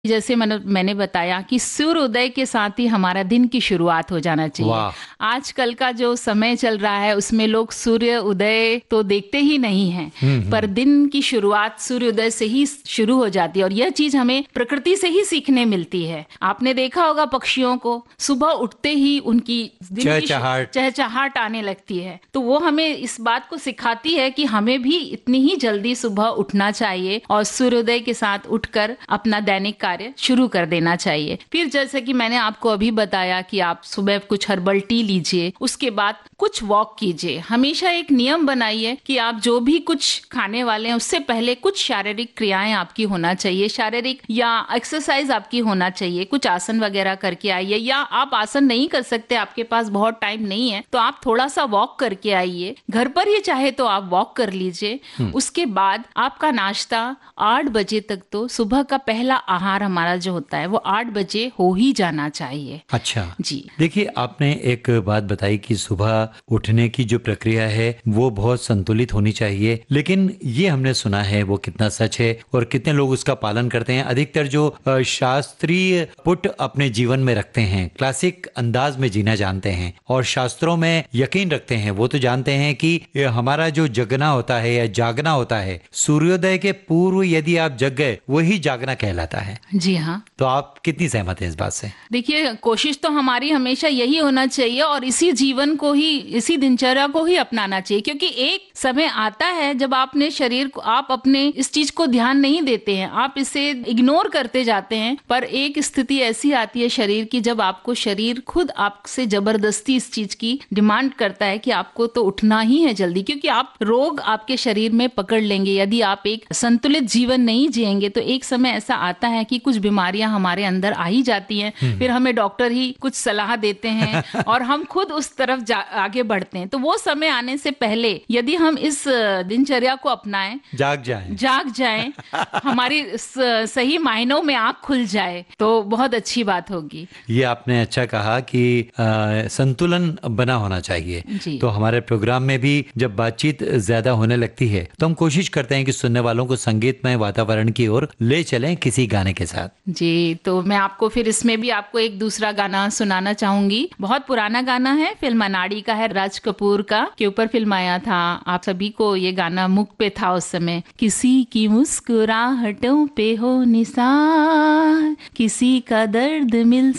जैसे मैंने बताया कि सूर्योदय के साथ ही हमारा दिन की शुरुआत हो जाना चाहिए। आजकल का जो समय चल रहा है उसमें लोग सूर्य उदय तो देखते ही नहीं हैं, पर दिन की शुरुआत सूर्योदय से ही शुरू हो जाती है और यह चीज हमें प्रकृति से ही सीखने मिलती है। आपने देखा होगा पक्षियों को सुबह उठते ही उनकी दिन की चहचहाट आने लगती है, तो वो हमें इस बात को सिखाती है कि हमें भी इतनी ही जल्दी सुबह उठना चाहिए और सूर्योदय के साथ उठकर अपना दैनिक कार्य शुरू कर देना चाहिए। फिर जैसे कि मैंने आपको अभी बताया कि आप सुबह कुछ हर्बल टी लीजिए, उसके बाद कुछ वॉक कीजिए। हमेशा एक नियम बनाइए कि आप जो भी कुछ खाने वाले हैं उससे पहले कुछ शारीरिक क्रियाएं आपकी होना चाहिए, शारीरिक या एक्सरसाइज आपकी होना चाहिए। कुछ आसन वगैरह करके आइए, या आप आसन नहीं कर सकते, आपके पास बहुत टाइम नहीं है, तो आप थोड़ा सा वॉक करके आइए। घर पर ही चाहे तो आप वॉक कर लीजिए। उसके बाद आपका नाश्ता 8 बजे तक, तो सुबह का पहला आहार हमारा जो होता है वो 8 बजे हो ही जाना चाहिए। अच्छा जी, देखिए, आपने एक बात बताई कि सुबह उठने की जो प्रक्रिया है वो बहुत संतुलित होनी चाहिए, लेकिन ये हमने सुना है, वो कितना सच है और कितने लोग उसका पालन करते हैं? अधिकतर जो शास्त्रीय पुट अपने जीवन में रखते हैं, क्लासिक अंदाज में जीना जानते हैं और शास्त्रों में यकीन रखते हैं, वो तो जानते हैं कि हमारा जो जगना होता है या जागना होता है, सूर्योदय के पूर्व यदि आप जग गए वही जागना कहलाता है। जी हाँ। तो आप कितनी सहमत हैं इस बात से? देखिए, कोशिश तो हमारी हमेशा यही होना चाहिए और इसी जीवन को ही, इसी दिनचर्या को ही अपनाना चाहिए, क्योंकि एक समय आता है जब आपने शरीर को, आप अपने इस चीज को ध्यान नहीं देते हैं, आप इसे इग्नोर करते जाते हैं, पर एक स्थिति ऐसी आती है शरीर की जब आपको शरीर खुद आपसे जबरदस्ती इस चीज की डिमांड करता है कि आपको तो उठना ही है जल्दी, क्योंकि आप रोग आपके शरीर में पकड़ लेंगे यदि आप एक संतुलित जीवन नहीं जिएंगे। तो एक समय ऐसा आता है कि कुछ बीमारियां हमारे अंदर आ ही जाती हैं, फिर हमें डॉक्टर ही कुछ सलाह देते हैं और हम खुद उस तरफ आगे बढ़ते हैं। तो वो समय आने से पहले यदि हम इस दिनचर्या को अपनाएं, जाग जाएं, हमारी सही मायनों में आंख खुल जाए, तो बहुत अच्छी बात होगी। ये आपने अच्छा कहा कि संतुलन बना होना चाहिए। तो हमारे प्रोग्राम में भी जब बातचीत ज्यादा होने लगती है तो हम कोशिश करते हैं कि सुनने वालों को संगीतमय वातावरण की ओर ले चलें किसी गाने के साथ। जी, तो मैं आपको फिर इसमें भी आपको एक दूसरा गाना सुनाना चाहूंगी। बहुत पुराना गाना है, फिल्म अनाड़ी का है, राज कपूर का के ऊपर फिल्म आया था। आप सभी को ये गाना मुख पे था उस समय। किसी की मुस्कुराहटों पे हो निसार, किसी का दर्द मिल